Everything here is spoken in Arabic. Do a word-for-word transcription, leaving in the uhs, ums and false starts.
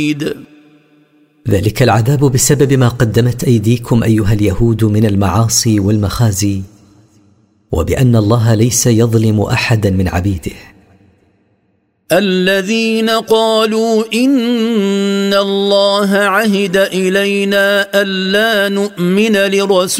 ذلك العذاب بسبب ما قدمت أيديكم أيها اليهود من المعاصي والمخازي، وبأن الله ليس يظلم أحدا من عبيده. الذين قالوا إن الله عهد إلينا ألا نؤمن لرسول